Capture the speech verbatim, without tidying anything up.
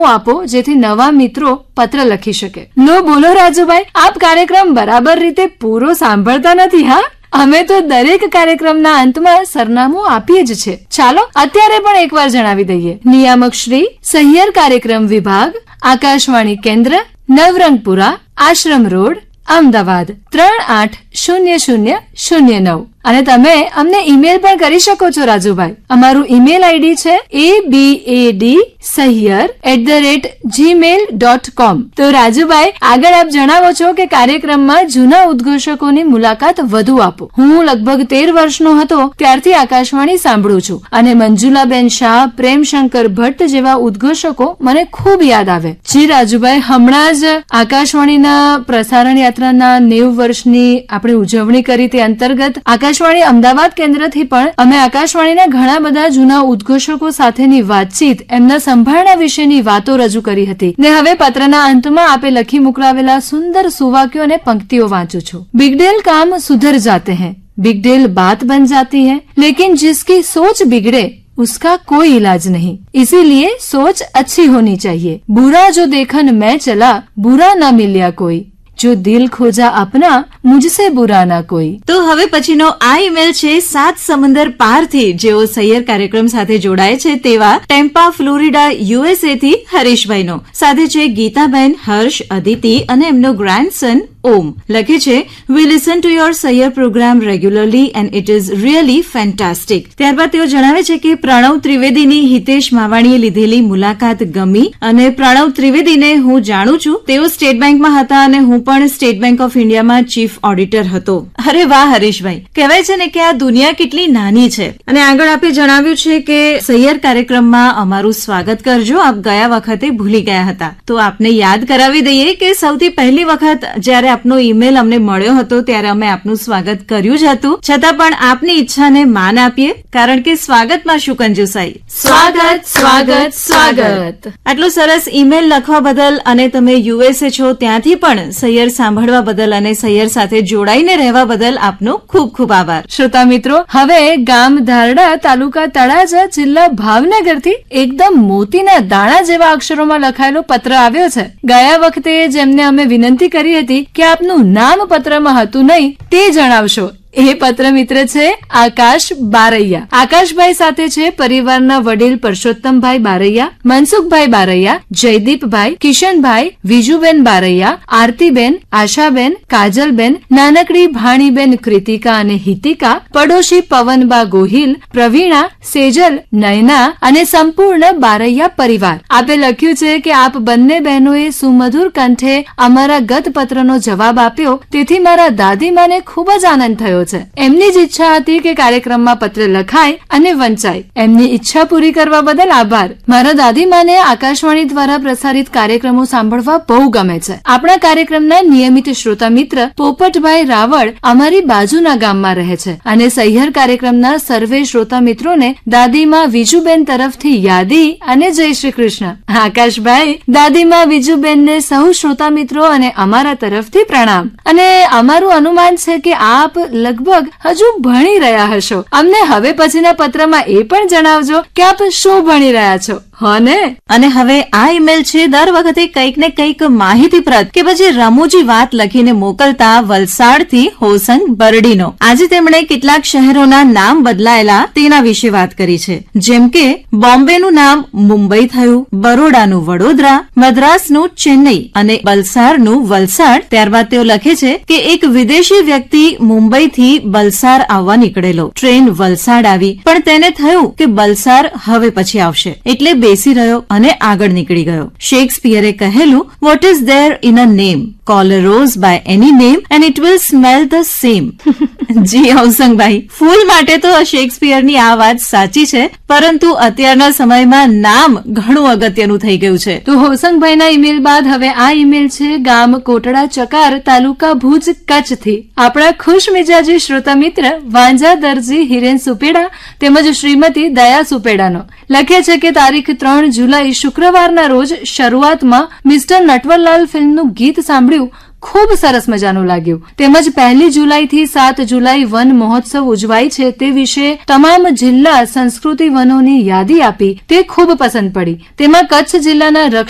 આપો જેથી નવા મિત્રો પત્ર લખી શકે. લો બોલો રાજુભાઈ, આપ કાર્યક્રમ બરાબર રીતે પૂરો સાંભળતા નથી. હા, અમે તો દરેક કાર્યક્રમના અંતમાં સરનામું આપીએ જ છે. ચાલો અત્યારે પણ એકવાર જણાવી દઈએ. નિયામક શ્રી, સહિયર કાર્યક્રમ વિભાગ, આકાશવાણી કેન્દ્ર, નવરંગપુરા, આશ્રમ રોડ, અમદાવાદ ત્રણ આઠ શૂન્ય શૂન્ય શૂન્ય નવ. અને તમે અમને ઈમેલ પણ કરી શકો છો રાજુભાઈ. અમારું ઈમેલ આઈડી છે એ બી એ D Sahiyar at the rate Gmail dot com. તો રાજુભાઈ, આગળ આપ જણાવો છો કે કાર્યક્રમમાં જૂના ઉદ્ઘોષકોની મુલાકાત વધુ આપો. હું લગભગ તેર વર્ષનો હતો ત્યારથી આકાશવાણી સાંભળું છું અને મંજુલાબેન શાહ, પ્રેમશંકર ભટ્ટ જેવા ઉદ્ઘોષકો મને ખૂબ યાદ આવે. જી રાજુભાઈ, હમણાં જ આકાશવાણીના પ્રસારણ યાત્રાના નેવું વર્ષની આપણે ઉજવણી કરી તે અંતર્ગત આકાશવાણી અમદાવાદ કેન્દ્રથી પણ અમે આકાશવાણીના ઘણા બધા જૂના ઉદ્ઘોષકો સાથેની વાતચીત, એમના સંભાળના વિશેની વાતો રજૂ કરી હતી. ને હવે પત્રના અંતમાં આપે લખી મોકલાવેલા સુંદર સુવાક્યો અને પંક્તિઓ વાંચું છું. બિગડેલ કામ સુધર જાતે हैं, बिगडेल बात बन जाती है, लेकिन जिसकी सोच बिगड़े उसका कोई इलाज नहीं. इसीलिए सोच अच्छी होनी चाहिए. बुरा जो देखन मैं चला, बुरा ना मिल्या कोई. जो दिल खोजा अपना, मुझसे बुरा ना કોઈ. તો હવે પછીનો આ ઈમેલ છે સાત સમંદર પારથી, જેઓ સૈયર કાર્યક્રમ સાથે જોડાય છે તેવા ટેમ્પા ફ્લોરિડા યુએસએ થી હરીશભાઈનો. સાથે છે ગીતાબેન, હર્ષ, અદિતિ અને એમનો ગ્રેન્ડસન ઓમ. લખે છે, વી listen to your સૈયર programme regularly and it is really fantastic. ત્યારબાદ તેઓ જણાવે છે કે પ્રણવ ત્રિવેદીની હિતેશ માવાણીએ લીધેલી મુલાકાત ગમી અને પ્રણવ ત્રિવેદીને હું જાણું છું. તેઓ સ્ટેટ બેંકમાં હતા અને હું પણ સ્ટેટ બેંક ઓફ ઇન્ડિયામાં ચીફ ઓડિટર હતો. અરે વાહ હરીશભાઈ, કહેવાય છે ને કે આ દુનિયા કેટલી નાની છે. અને આગળ આપે જણાવ્યું છે કે સૈયર કાર્યક્રમમાં અમારું સ્વાગત કરજો, આપ ગયા વખતે ભૂલી ગયા હતા. તો આપને યાદ કરાવી દઈએ કે સૌથી પહેલી વખત જયારે આપનો ઈમેલ અમને મળ્યો હતો ત્યારે અમે આપનું સ્વાગત કર્યું જ હતું. છતાં પણ આપની ઈચ્છાને માન આપીએ, કારણ કે સ્વાગતમાં શું કંજુસાઈ. સ્વાગત સ્વાગત સ્વાગત. આટલો સરસ ઈમેલ લખવા બદલ અને તમે યુએસએ છો ત્યાંથી પણ સૈયર સાંભળવા બદલ અને સૈયર સાથે જોડાઈને રહેવા બદલ આપનો ખૂબ ખૂબ આભાર. શ્રોતા મિત્રો, હવે ગામ ધારડા, તાલુકા તળાજા, જિલ્લા ભાવનગરથી એકદમ મોતીના દાણા જેવા અક્ષરોમાં લખાયેલો પત્ર આવ્યો છે. ગયા વખતે જેમને અમે વિનંતી કરી હતી કે આપનું નામ પત્રમાં હતું નહીં તે જણાવશો, એ પત્ર મિત્ર છે આકાશ બારૈયા. આકાશભાઈ સાથે છે પરિવારના વડીલ પરસોત્તમભાઈ બારૈયા, મનસુખભાઈ બારૈયા, જયદીપભાઈ, કિશનભાઈ, વિજુબેન બારૈયા, આરતીબેન, આશાબેન, કાજલબેન, નાનકડી ભાણીબેન કૃતિકા અને હિતિકા, પડોશી પવનબા ગોહિલ, પ્રવીણા, સેજલ, નયના અને સંપૂર્ણ બારૈયા પરિવાર. આપે લખ્યું છે કે આપ બંને બહેનોએ સુમધુર કંઠે અમારા ગત પત્રનો જવાબ આપ્યો, તેથી મારા દાદીમાને ખૂબ જ આનંદ થયો. એમની જ ઈચ્છા હતી કે કાર્યક્રમમાં પત્ર લખાય અને વંચાય. એમની ઈચ્છા પૂરી કરવા બદલ આભાર. મારા દાદીમાને આકાશવાણી દ્વારા પ્રસારિત કાર્યક્રમો સાંભળવા બહુ ગમે છે. આપણા કાર્યક્રમના નિયમિત શ્રોતા મિત્ર પોપટભાઈ રાવળ અમારી બાજુના ગામમાં રહે છે અને સહિયર કાર્યક્રમના સર્વે શ્રોતા મિત્રોને દાદીમા વિજુબેન તરફથી યાદી અને જય શ્રી કૃષ્ણ. આકાશભાઈ, દાદીમા વિજુબેનને સૌ શ્રોતા મિત્રો અને અમારા તરફથી પ્રણામ. અને અમારું અનુમાન છે કે આપ લગભગ હજુ ભણી રહ્યા હશો. અમને હવે પછીના પત્રમાં એ પણ જણાવજો કે આપ શું ભણી રહ્યા છો. હો ને? અને હવે આ ઈમેલ છે દર વખતે કંઈક ને કંઈક માહિતીપ્રદ કે પછી રમૂજી વાત લખીને મોકલતા વલસાડથી હોસંગ બરડીનો. આજે તેમણે કેટલાક શહેરોના નામ બદલાયેલા તેના વિશે વાત કરી છે. જેમ કે બોમ્બેનું નામ મુંબઈ થયું, બરોડાનું વડોદરા, મદ્રાસનું ચેન્નઈ અને બલસાડનું વલસાડ. ત્યારબાદ તેઓ લખે છે કે એક વિદેશી વ્યક્તિ મુંબઈથી બલસાડ આવવા નીકળેલો. ટ્રેન વલસાડ આવી, પણ તેને થયું કે બલસાડ હવે પછી આવશે, એટલે બેસી રહ્યો અને આગળ નીકળી ગયો. શેક્સપિયરે કહેલું, what is there in a name? Call a rose by any name and it will smell the same. જી હવસંગભાઈ, ફૂલ માટે તો શેક્સપિયરની આ વાત સાચી છે, પરંતુ અત્યારના સમયમાં નામ ઘણું અગત્યનું થઈ ગયું છે. તો હોસંગભાઈના ઈમેલ બાદ હવે આ ઈમેલ છે ગામ કોટડા ચકાર, તાલુકા ભુજ, કચ્છથી. આપણા ખુશ મિજાજી શ્રોતા મિત્ર વાંજા દરજી હિરેન સુપેડા તેમજ શ્રીમતી દયા સુપેડાનો લખે છે કે તારીખ ત્રણ જુલાઈ શુક્રવારના રોજ શરૂઆતમાં મિસ્ટર નટવરલાલ ફિલ્મનું ગીત સાંભળ્યું, ખૂબ સરસ મજાનું લાગ્યું. તેમજ પહેલી જુલાઈથી સાત જુલાઈ વન મહોત્સવ ઉજવાય છે તે વિશે તમામ જિલ્લા સંસ્કૃતિ વનોની યાદી આપી, તે ખૂબ પસંદ પડી. તેમાં કચ્છ જિલ્લાના